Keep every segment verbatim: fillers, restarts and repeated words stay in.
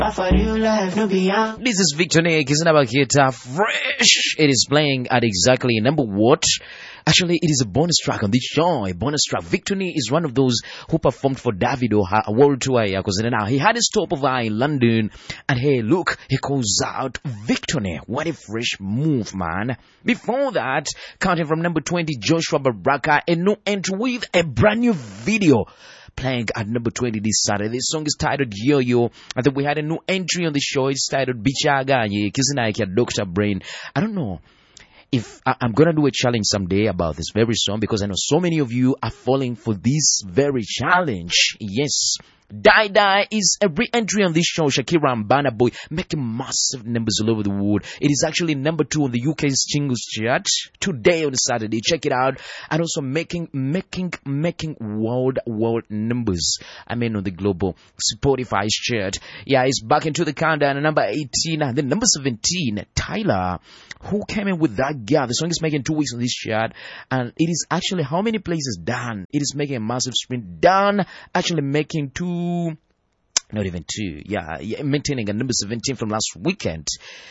This is Victor Nick. It's another guitar fresh. It is playing at exactly number what? Actually, it is a bonus track on this show. A bonus track. Victor Nick is one of those who performed for Davido a world tour. Now he had a stopover in London, and hey, look, he calls out Victor Nick. What a fresh move, man! Before that, counting from number twenty, Joshua Baraka, a new entry with a brand new video. Playing at number twenty this Saturday. This song is titled Yo Yo. I think we had a new entry on the show. It's titled Bichaga Kizinaiki Doctor Brain. I don't know if I, I'm gonna do a challenge someday about this very song, because I know so many of you are falling for this very challenge. Yes. Die Die is a re-entry on this show. Shakira and Burna Boy making massive numbers all over the world. It is actually number two on the U K's singles chart today on Saturday. Check it out. And also making, making, making world, world numbers. I mean on the global Spotify chart. Yeah, it's back into the countdown. Number eighteen and then number seventeen, Tyler, who came in with That Girl. The song is making two weeks on this chart. And it is actually how many places down? It is making a massive sprint down. Actually making two Not even two, yeah, yeah, maintaining a number seventeen from last weekend.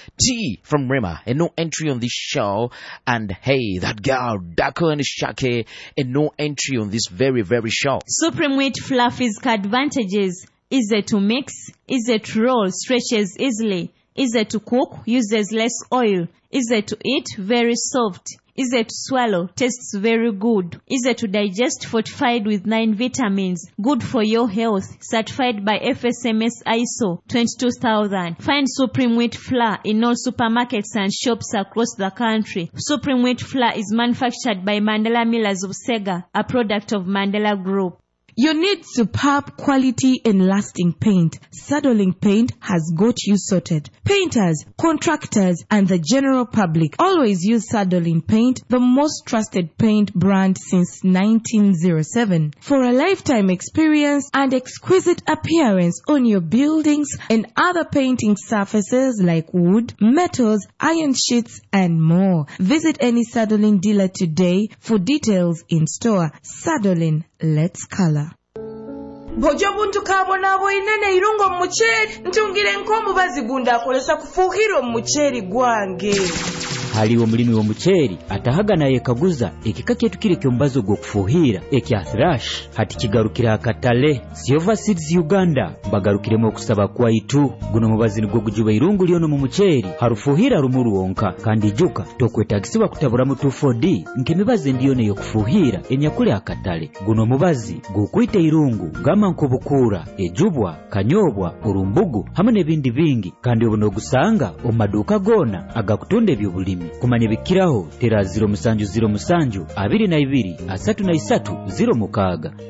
T from Rema, a no entry on this show. And hey, That Girl, Dako and Shake, a no entry on this very, very show. Supreme Wheat Fluffy's advantages: easy to mix, easy to roll, stretches easily, easy to cook, uses less oil, easy to eat, very soft. Easy to swallow, tastes very good. Easy to digest, fortified with nine vitamins. Good for your health. Certified by F S M S I S O twenty-two thousand. Find Supreme Wheat Flour in all supermarkets and shops across the country. Supreme Wheat Flour is manufactured by Mandela Millers of Sega, a product of Mandela Group. You need superb quality and lasting paint. Sadolin Paint has got you sorted. Painters, contractors, and the general public always use Sadolin Paint, the most trusted paint brand since nineteen oh seven. For a lifetime experience and exquisite appearance on your buildings and other painting surfaces like wood, metals, iron sheets, and more. Visit any Sadolin dealer today for details in store. Sadolin, let's color. Bojo buntu kabona abo inene irungo mucheri ntungire nkombu bazigunda akolesa kufuhiro mucheri gwange. Haliwo mulimi wo mucheri atahagana yekaguza ekika kyetu kire kyombazo gwo kufuhira ekya thrash hati kigarukira akatale Silver Seeds Uganda bagarukiremo okusaba kwa itu guno mubazi nigwo gujuba irungu lyono mu mucheri harufuhira rumuru wonka kandi juka tokwetagisibwa kutabura mu two four D nkemibazi ndiyo ne yokufuhira enyakule akatale guno mubazi gukwite irungu gama nkobukura ejubwa kanyobwa urumbugu hamwe nebindi bingi kandi obuno gusanga omaduka gona agakutonde byobulimi kumanya bikiraho tera zero musanju zero musanju abiri na ibiri asatu na isatu zero mukaga